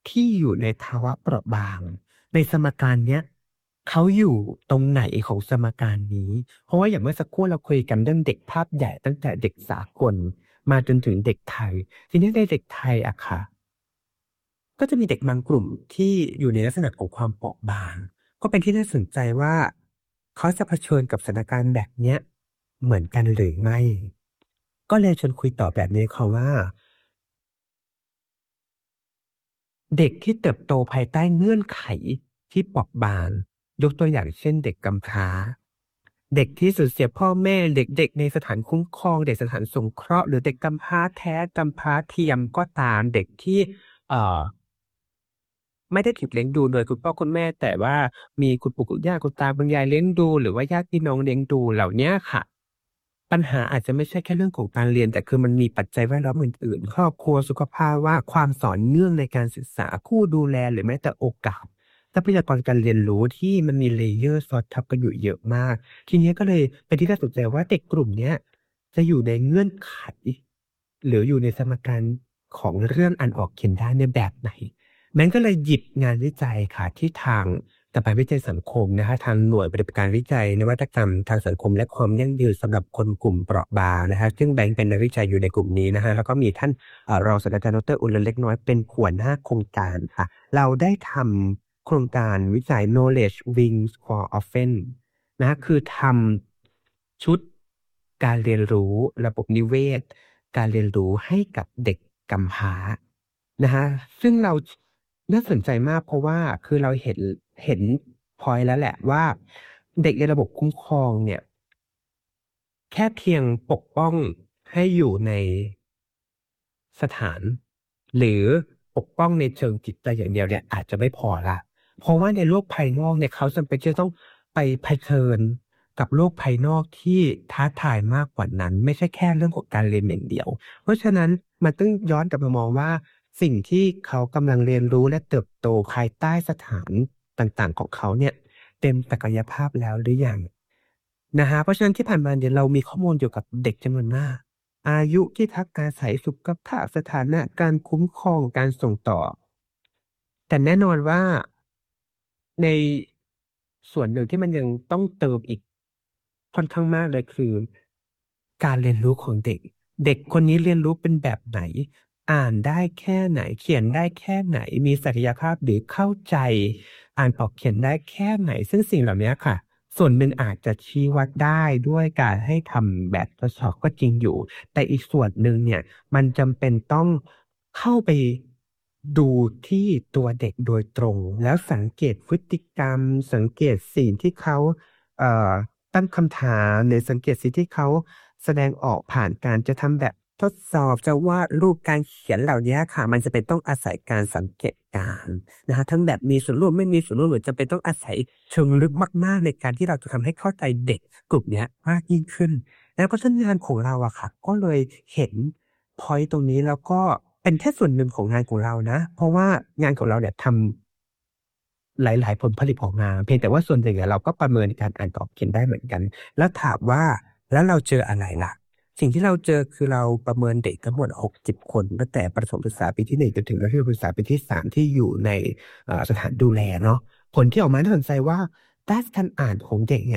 ที่อยู่ในภาวะเปราะบางในสมการเนี้ยเขาอยู่ตรงไหนของสมการนี้เพราะว่าอย่างเมื่อสักครู่เราคุยกันเรื่องเด็กภาพใหญ่ตั้งแต่เด็กสากลมาจนถึงเด็กไทยทีนี้ในเด็กไทยอะค่ะก็จะมีเด็กบางกลุ่มที่อยู่ในลักษณะของความเปราะบางก็เป็นที่น่าสนใจว่าเขาจะเผชิญกับสถานการณ์แบบเนี้ยเหมือนกันหรือไม่ก็เลยชวนคุยต่อแบบนี้ค่ะว่า เด็กที่เติบโตภายใต้เงื่อนไขที่เปราะบางยกตัวอย่างเช่นเด็กกำพร้าเด็กที่สูญเสียพ่อแม่เด็กในสถานคุ้มครองเด็กสถานสงเคราะห์หรือเด็กกำพร้าแท้กำพร้าเทียมก็ตามเด็กที่เอ่อไม่ได้ถูกเลี้ยงดูโดยคุณพ่อคุณแม่แต่ว่ามีคุณปู่คุณย่าคุณตาคุณยายเลี้ยงดูหรือว่าญาติพี่น้องเลี้ยงดูเหล่านี้ค่ะปัญหาอาจจะไม่ใช่แค่เรื่องของการเรียนแต่คือมันมีปัจจัยแวดล้อมอื่นๆครอบครัวสุขภาพว่าความสอนเนื่องในการศึกษาคู่ดูแลหรือแม้แต่โอกาสทรัพยากรการเรียนรู้ที่มันมีเลเยอร์ซ้อนทับกันอยู่เยอะมากทีนี้ก็เลยเป็นที่น่าสนใจว่าเด็กกลุ่มเนี้ยจะอยู่ในเงื่อนไขหรืออยู่ในสมการของเรื่องอ่านออกเขียนได้ในแบบไหน แบงก์ก็เลยหยิบงานวิจัยค่ะที่ทางสถาบันวิจัยสังคมนะคะทางหน่วยปฏิบัติการวิจัยนวัตกรรมทางสังคมและความยั่งยืนสำหรับคนกลุ่มเปราะบางนะคะซึ่งแบงก์เป็นนักวิจัยอยู่ในกลุ่มนี้นะฮะแล้วก็มีท่านรองศาสตราจารย์ดรอุลเล็กน้อยเป็นหัวหน้าโครงการค่ะเราได้ทำโครงการวิจัย knowledge wings for orphan นะคือทำชุดการเรียนรู้ระบบนิเวศการเรียนรู้ให้กับเด็กกำพร้านะฮะซึ่งเราน่าสนใจมากเพราะว่าคือเราเห็นพอยแล้วแหละว่าเด็กในระบบคุ้มครองเนี่ยแค่เพียงปกป้องให้อยู่ในสถานหรือปกป้องในเชิงจิตใจอย่างเดียวเนี่ยอาจจะไม่พอละเพราะว่าในโลกภายนอกเนี่ยเขาจำเป็นจะต้องไปเผชิญกับโลกภายนอกที่ท้าทายมากกว่านั้นไม่ใช่แค่เรื่องของการเรียนอย่างเดียวเพราะฉะนั้นมันต้องย้อนกลับมามองว่าสิ่งที่เขากำลังเรียนรู้และเติบโตภายใต้สถานต่างๆของเขาเนี่ยเต็มศักยภาพแล้วหรือยังนะฮะเพราะฉะนั้นที่ผ่านมาเนี่ยเรามีข้อมูลเกี่ยวกับเด็กจำนวนมาก อายุที่พักอาศัยสุขภาพสถานะการคุ้มครองการส่งต่อแต่แน่นอนว่าในส่วนหนึ่งที่มันยังต้องเติมอีกค่อนข้างมากเลยคือการเรียนรู้ของเด็กเด็กคนนี้เรียนรู้เป็นแบบไหนอ่านได้แค่ไหนเขียนได้แค่ไหนมีศักยภาพหรือเข้าใจอ่านออกเขียนได้แค่ไหนซึ่งสิ่งเหล่านี้ค่ะส่วนหนึ่งอาจจะชี้วัดได้ด้วยการให้ทำแบบทดสอบก็จริงอยู่ แต่อีกส่วนหนึ่งเนี่ยมันจำเป็นต้องเข้าไปดูที่ตัวเด็กโดยตรงแล้วสังเกตพฤติกรรมสังเกตสิ่งที่เขาเอ่อตั้งคำถามหรือสังเกตสิ่งที่เขาแสดงออกผ่านการจะทำแบบทดสอบจะวาดรูปการเขียนเหล่านี้ค่ะมันจะเป็นต้องอาศัยการสังเกตการณ์นะฮะทั้งแบบมีส่วนร่วมไม่มีส่วนร่วมหรือจะเป็นต้องอาศัยเชิงลึกมากๆในการที่เราจะทำให้เข้าใจเด็กกลุ่มเนี้ยมากยิ่งขึ้น แล้วก็เส้นงานของเราอะค่ะก็เลยเห็นพอยต์ตรงนี้แล้วก็เป็นแค่ส่วนหนึ่งของงานของเรานะเพราะว่างานของเราเนี่ยทำหลายๆผลผลิตของงานเพียงแต่ว่าส่วนหนึ่งอะเราก็ประเมินการอ่านออกเขียนได้เหมือนกันแล้วถามว่าแล้วเราเจออะไรล่ะสิ่งที่เราเจอคือเราประเมินเด็กทั้งหมด60คนตั้งแต่ประถมศึกษาปีที่1จนถึงมัธยมศึกษาปีที่3ที่อยู่ในสถานดูแลเนาะผลที่ออกมาน่าสนใจว่าด้านการอ่านของเด็กเนี่ย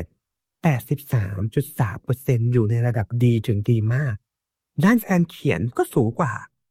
83.3%อยู่ในระดับดีถึงดีมาก ด้านการเขียนก็สูงกว่า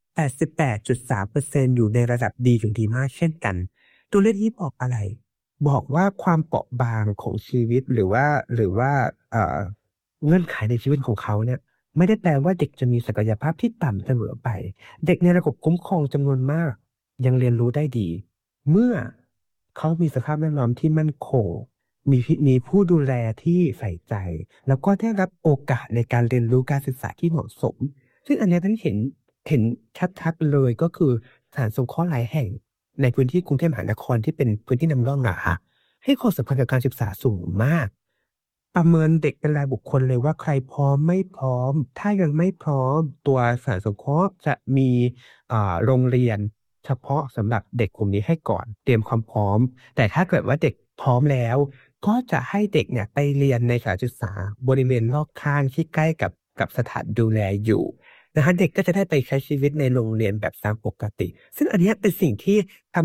88.3%อยู่ในระดับดีถึงดีมากเช่นกัน ตัวเลขนี้บอกอะไร บอกว่าความเปราะบางของชีวิตหรือว่าเอ่อเงื่อนไขในชีวิตของเขาเนี่ยไม่ได้แปลว่าเด็กจะมีศักยภาพที่ต่ำเสมอไป เด็กในระบบคุ้มครองจำนวนมากยังเรียนรู้ได้ดี เมื่อเขามีสภาพแวดล้อมที่มั่นคง มีผู้ดูแลที่ใส่ใจ แล้วก็ได้รับโอกาสในการเรียนรู้การศึกษาที่เหมาะสม ซึ่งอันเนี้ยท่านเห็นชัดๆเลยก็คือสถานสงเคราะห์หลายแห่งในพื้นที่กรุงเทพมหานครที่เป็นพื้นที่นำร่องอะค่ะให้ความสำคัญกับการศึกษาสูงมาก ประเมินเด็กเป็นรายบุคคลเลยว่าใครพร้อมไม่พร้อม ถ้ายังไม่พร้อมตัวสถานสงเคราะห์จะมีโรงเรียนเฉพาะสำหรับเด็กกลุ่มนี้ให้ก่อนเตรียมความพร้อม แต่ถ้าเกิดว่าเด็กพร้อมแล้วก็จะให้เด็กเนี่ยไปเรียนในสถานศึกษาบริเวณรอบข้างที่ใกล้กับสถานดูแลอยู่นะฮะเด็กก็จะได้ไปใช้ชีวิตในโรงเรียนแบบตามปกติซึ่งอันเนี้ยเป็นสิ่งที่ทำ